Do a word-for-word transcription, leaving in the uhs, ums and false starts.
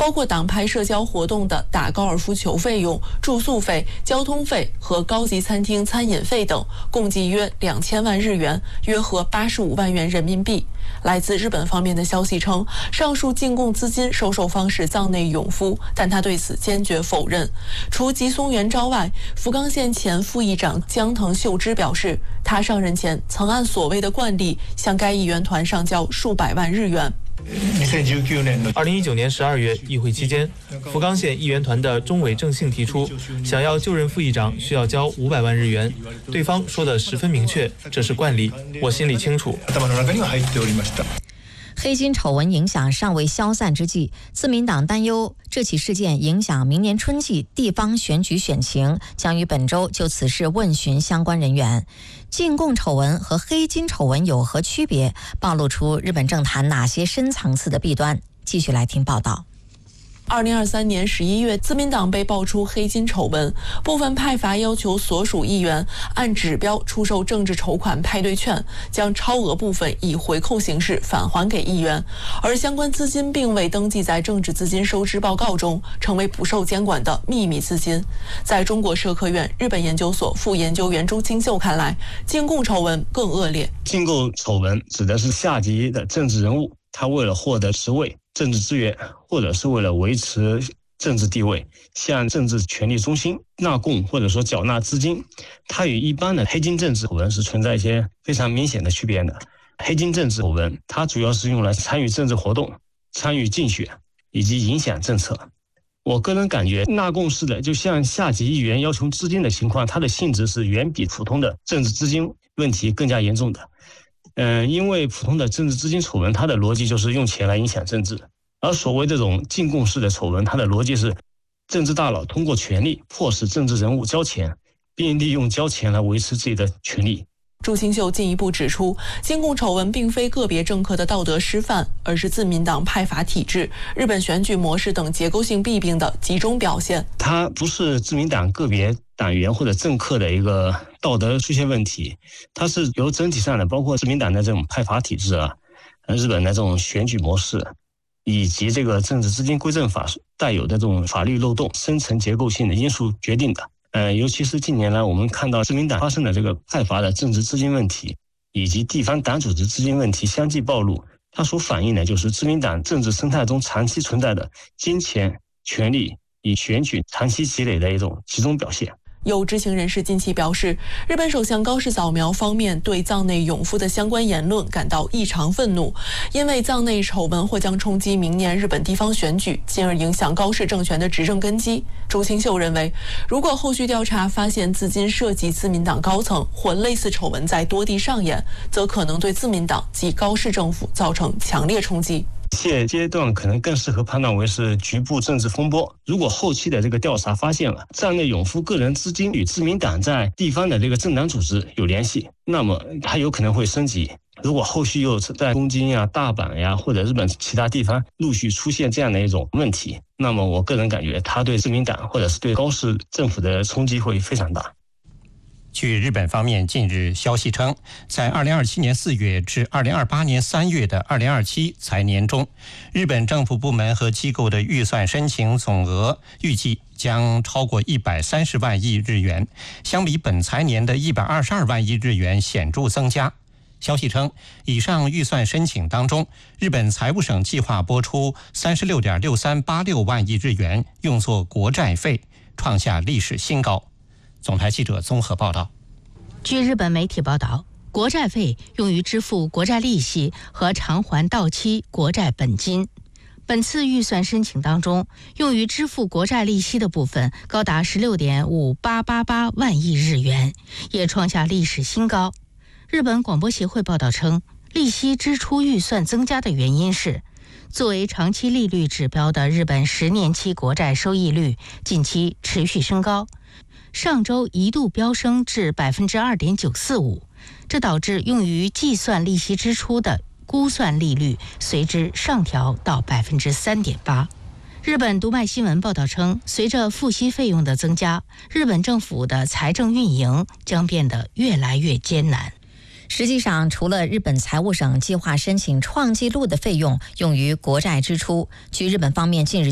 包括党派社交活动的打高尔夫球费用、住宿费、交通费和高级餐厅餐饮费等，共计约两千万日元，约合八十五万元人民币。来自日本方面的消息称，上述进贡资金收受方是藏内永夫，但他对此坚决否认。除吉松元昭外，福冈县前副议长江藤秀之表示，他上任前曾按所谓的惯例向该议员团上交数百万日元。 二零一九年十二月议会期间，福冈县议员团的中尾正幸提出，想要就任副议长需要交五百万日元，对方说得十分明确，这是惯例，我心里清楚。 黑金丑闻影响尚未消散之际，自民党担忧这起事件影响明年春季地方选举选情，将于本周就此事问询相关人员。进贡丑闻和黑金丑闻有何区别？暴露出日本政坛哪些深层次的弊端？继续来听报道。 二零二三年十一月，自民党被爆出黑金丑闻，部分派阀要求所属议员按指标出售政治筹款派对券，将超额部分以回扣形式返还给议员，而相关资金并未登记在政治资金收支报告中，成为不受监管的秘密资金。在中国社科院日本研究所副研究员朱清秀看来，进贡丑闻更恶劣。 进贡丑闻指的是下级的政治人物，他为了获得职位、政治资源，或者是为了维持政治地位，向政治权力中心纳贡或者说缴纳资金。它与一般的黑金政治丑闻是存在一些非常明显的区别的。黑金政治丑闻它主要是用来参与政治活动、参与竞选以及影响政策。我个人感觉纳贡式的就像下级议员要求资金的情况，它的性质是远比普通的政治资金问题更加严重的。嗯，因为普通的政治资金丑闻，它的逻辑就是用钱来影响政治，而所谓这种进贡式的丑闻，它的逻辑是政治大佬通过权力迫使政治人物交钱，并利用交钱来维持自己的权利。 朱清秀进一步指出，进贡丑闻并非个别政客的道德失范，而是自民党派阀体制、日本选举模式等结构性弊病的集中表现。 它不是自民党个别党员或者政客的一个道德出现问题，它是由整体上的，包括自民党的这种派阀体制啊，日本的这种选举模式，以及这个政治资金规正法带有的这种法律漏洞、深层结构性的因素决定的。呃，尤其是近年来我们看到自民党发生的这个派阀的政治资金问题，以及地方党组织资金问题相继暴露，它所反映的就是自民党政治生态中长期存在的金钱、权力与选举长期积累的一种集中表现。 有知情人士近期表示，日本首相高市早苗方面对藏内永夫的相关言论感到异常愤怒，因为藏内丑闻或将冲击明年日本地方选举，进而影响高市政权的执政根基。朱清秀认为，如果后续调查发现资金涉及自民党高层或类似丑闻在多地上演，则可能对自民党及高市政府造成强烈冲击。 现阶段可能更适合判断为是局部政治风波。如果后期的这个调查发现了藏内永夫个人资金与自民党在地方的这个政党组织有联系，那么它有可能会升级。如果后续又在东京呀、大阪呀或者日本其他地方陆续出现这样的一种问题，那么我个人感觉它对自民党或者是对高市政府的冲击会非常大。 据日本方面近日消息称，在二零二七年四月至二零二八年三月的二零二七财年中，日本政府部门和机构的预算申请总额预计将超过一百三十万亿日元，相比本财年的一百二十二万亿日元显著增加。消息称，以上预算申请当中，日本财务省计划拨出 三十六点六三八六万亿日元用作国债费，创下历史新高。总台记者综合报道。 据日本媒体报道，国债费用于支付国债利息和偿还到期国债本金。本次预算申请当中，用于支付国债利息的部分高达 十六点五八八八万亿日元，也创下历史新高。日本广播协会报道称，利息支出预算增加的原因是，作为长期利率指标的日本十年期国债收益率近期持续升高，上周一度飙升至 百分之二点九四五， 这导致用于计算利息支出的估算利率随之上调到 百分之三点八。 日本读卖新闻报道称，随着付息费用的增加，日本政府的财政运营将变得越来越艰难。 实际上，除了日本财务省计划申请创纪录的费用用于国债支出，据日本方面近日